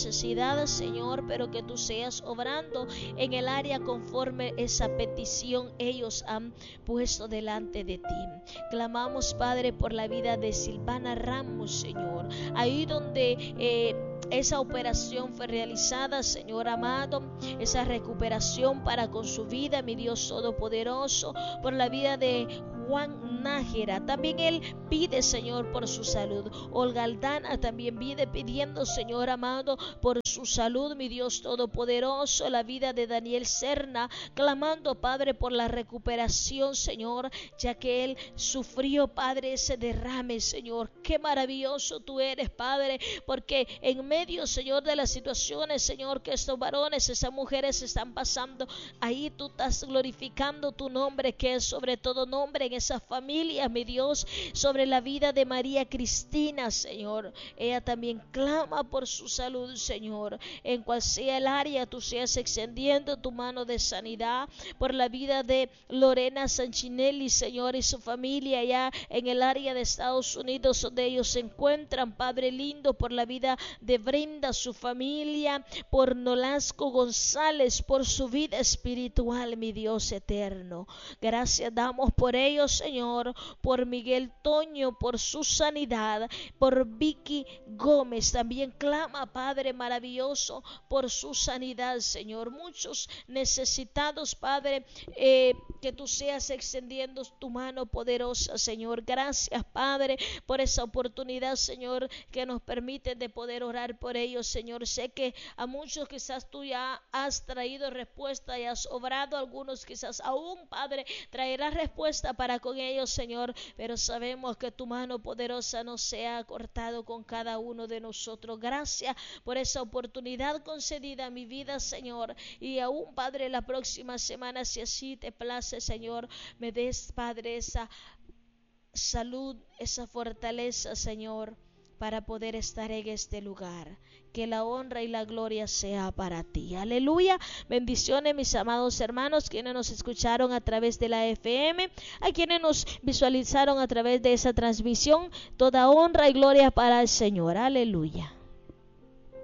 necesidad, Señor, pero que tú seas obrando en el área conforme esa petición ellos han puesto delante de ti. Clamamos, Padre, por la vida de Silvana Ramos, Señor, ahí donde esa operación fue realizada, Señor amado, esa recuperación para con su vida, mi Dios todopoderoso, por la vida de Juan Nájera. También él pide, Señor, por su salud. Olga Aldana también viene pidiendo, Señor amado, por su salud, mi Dios todopoderoso. La vida de Daniel Serna, clamando, Padre, por la recuperación, Señor, ya que él sufrió, Padre, ese derrame, Señor. Qué maravilloso tú eres, Padre, porque en medio, Señor, de las situaciones, Señor, que estos varones, esas mujeres están pasando, ahí tú estás glorificando tu nombre, que es sobre todo nombre, en esa familia, mi Dios, sobre la vida de María Cristina, Señor. Ella también clama por su salud, Señor. En cual sea el área, tú seas extendiendo tu mano de sanidad por la vida de Lorena Sanchinelli, Señor, y su familia allá en el área de Estados Unidos donde ellos se encuentran, Padre lindo, por la vida de Brenda, su familia, por Nolasco González, por su vida espiritual, mi Dios eterno. Gracias damos por ellos, Señor, por Miguel Toño, por su sanidad, por Vicky Gómez, también clama, Padre maravilloso, por su sanidad, Señor. Muchos necesitados, Padre, que tú seas extendiendo tu mano poderosa, Señor. Gracias, Padre, por esa oportunidad, Señor, que nos permite de poder orar por ellos, Señor. Sé que a muchos quizás tú ya has traído respuesta y has obrado, algunos quizás aún, Padre, traerás respuesta para con ellos, Señor, pero sabemos que tu mano poderosa no se ha cortado con cada uno de nosotros. Gracias por esa oportunidad concedida a mi vida, Señor, y aún, Padre, la próxima semana, si así te place, Señor, me des, Padre, esa salud, esa fortaleza, Señor, para poder estar en este lugar. Que la honra y la gloria sea para ti. Aleluya. Bendiciones, mis amados hermanos, quienes nos escucharon a través de la FM, a quienes nos visualizaron a través de esa transmisión. Toda honra y gloria para el Señor. Aleluya.